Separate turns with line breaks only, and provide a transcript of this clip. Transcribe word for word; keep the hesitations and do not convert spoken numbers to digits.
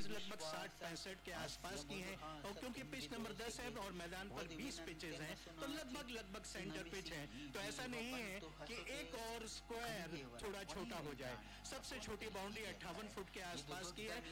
लगभग साठ पैंसठ के आसपास की हैं, और क्योंकि पिच नंबर दस है और मैदान पर बीस पिचेज हैं, तो लगभग लगभग सेंटर पिच है। तो ऐसा नहीं है कि एक और स्क्वायर थोड़ा छोटा हो जाए। सबसे छोटी बाउंड्री अट्ठावन फुट के आसपास की है।